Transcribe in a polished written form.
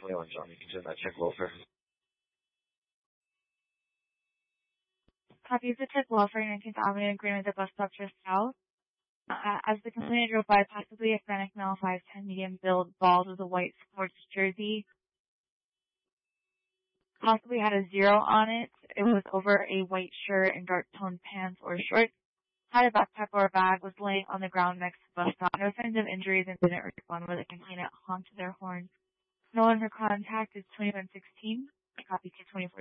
21 John, you can send that check welfare. Copy of the check welfare, 19th Avenue, agreement at the bus stop just south. As the complainant drove by, possibly a Hispanic male, 5'10", medium build, bald with a white sports jersey. Possibly had a 0 on it. It was over a white shirt and dark toned pants or shorts. Had a backpack or a bag, was laying on the ground next to the bus stop. No signs of injuries and didn't respond where the complainant honked their horn. No one for contact is 2116. Copy to 24.